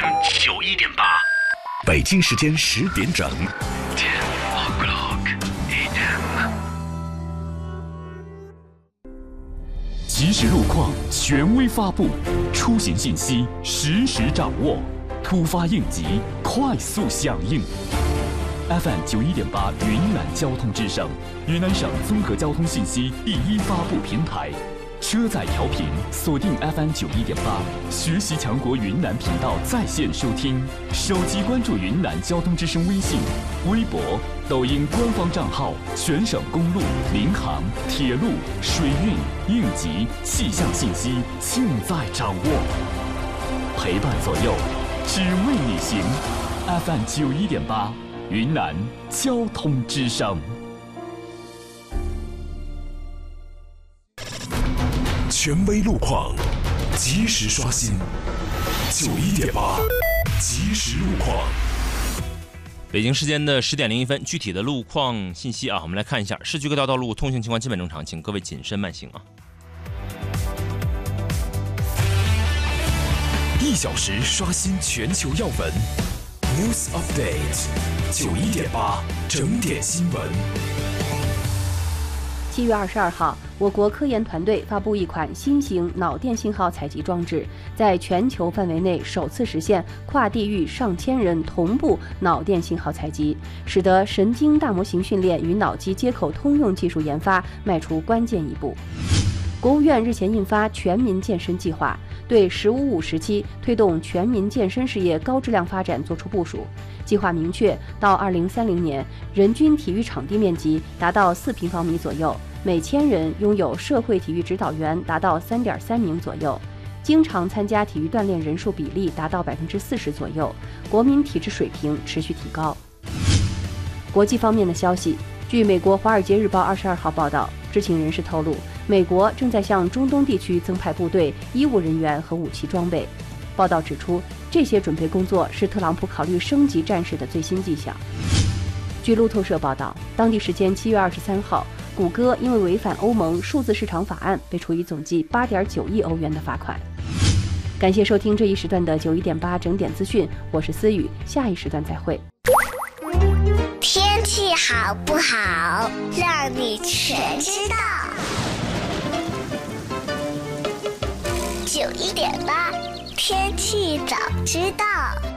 FM 91.8，北京时间10点整。10 o'clock AM。即时路况权威发布，出行信息实时掌握，突发应急快速响应。FM 91.8云南交通之声，云南省综合交通信息第一发布平台。车载调频锁定 FM 91.8，学习强国云南频道在线收听，手机关注云南交通之声微信、微博、抖音官方账号，全省公路、民航、铁路、水运、应急、气象信息尽在掌握，陪伴左右，只为你行。FM 91.8，云南交通之声。权威路况，及时刷新。91.8，即时路况。北京时间的10点01分，具体的路况信息啊，我们来看一下。市区各条道路通行情况基本正常，请各位谨慎慢行啊。1小时刷新全球要闻 ，News Update， 91.8整点新闻。 7月22号，我国科研团队发布一款新型脑电信号采集装置，在全球范围内首次实现跨地域上千人同步脑电信号采集，使得神经大模型训练与脑机接口通用技术研发迈出关键一步。国务院日前印发全民健身计划，对“15-5”时期推动全民健身事业高质量发展作出部署。计划明确，到2030年，人均体育场地面积达到4平方米左右，每1000人拥有社会体育指导员达到3.3名左右，经常参加体育锻炼人数比例达到40%左右，国民体质水平持续提高。国际方面的消息，据美国《华尔街日报》22号报道，知情人士透露，美国正在向中东地区增派部队、医务人员和武器装备。报道指出，这些准备工作是特朗普考虑升级战事的最新迹象。据路透社报道，当地时间7月23号，谷歌因为违反欧盟数字市场法案，被处以总计8.9亿欧元的罚款。感谢收听这一时段的91.8整点资讯，我是思雨，下一时段再会。 天气好不好，让你全知道。91.8，天气早知道。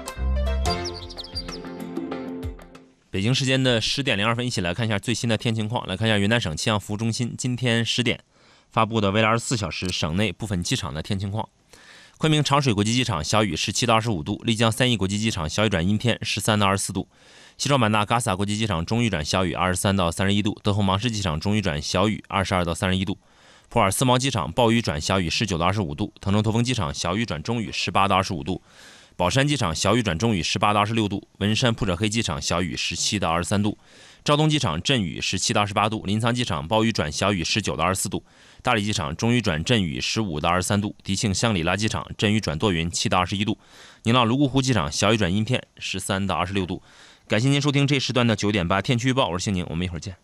北京时间的10点02分，一起来看一下最新的天气情况。来看一下云南省气象服务中心今天10点发布的未来24小时省内部分机场的天气情况。昆明长水国际机场小雨17到25度，丽江3义国际机场小雨转阴天13到24度，西双版纳嘎萨国际机场中雨转小雨23到31度，德宏芒市机场中雨转小雨22到31度，普洱思茅机场暴雨转小雨19到25度，腾冲驼峰机场小雨转中雨18到25度，宝山机场小雨转中雨18到26度，文山普者黑机场小雨17到23度，昭东机场阵雨17到18度，临沧机场暴雨转小雨19到24度，大理机场中雨转阵雨15到23度，迪庆香里拉机场阵雨转多云7到21度，宁浪泸沽湖机场小雨转阴天13到26度。感谢您收听这时段的9.8天气预报，我是谢宁，我们一会儿见。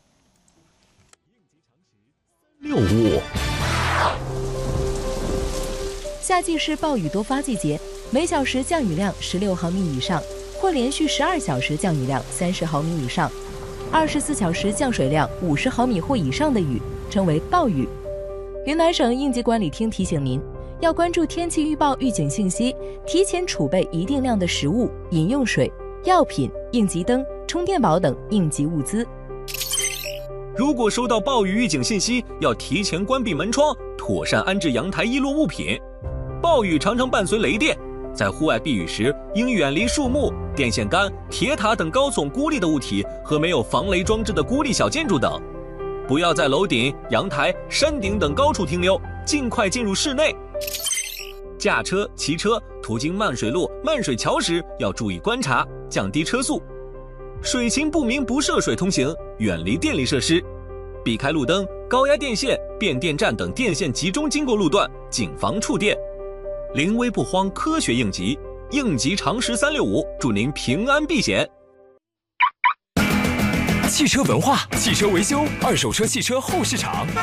65 夏季是暴雨多发季节，每小时降雨量16毫米以上，或连续12小时降雨量30毫米以上，24小时降水量50毫米或以上的雨称为暴雨。云南省应急管理厅提醒您，要关注天气预报预警信息，提前储备一定量的食物、饮用水、药品、应急灯、充电宝等应急物资。 如果收到暴雨预警信息，要提前关闭门窗，妥善安置阳台遗落物品。暴雨常常伴随雷电，在户外避雨时，应远离树木、电线杆、铁塔等高耸孤立的物体和没有防雷装置的孤立小建筑等。不要在楼顶、阳台、山顶等高处停留，尽快进入室内。驾车、骑车途经漫水路、漫水桥时，要注意观察，降低车速。水情不明不涉水通行，远离电力设施，避开路灯、高压电线、变电站等电线集中经过路段，谨防触电。临危不慌，科学应急，应急常识365，祝您平安避险。 汽车文化，汽车维修，二手车汽车后市场，